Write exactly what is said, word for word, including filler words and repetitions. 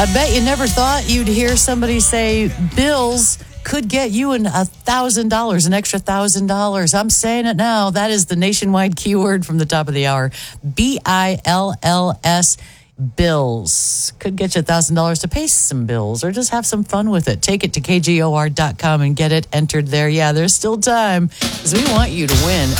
I bet you never thought you'd hear somebody say bills could get you an a thousand dollars, an extra thousand dollars. I'm saying it now. That is the nationwide keyword from the top of the hour. B I L L S, bills. Could get you a thousand dollars to pay some bills or just have some fun with it. Take it to K G O R dot com and get it entered there. Yeah, there's still time because we want you to win